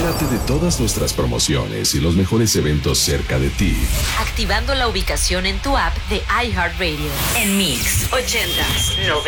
Entérate de todas nuestras promociones y los mejores eventos cerca de ti. Activando la ubicación en tu app de iHeartRadio. En Mix 80s,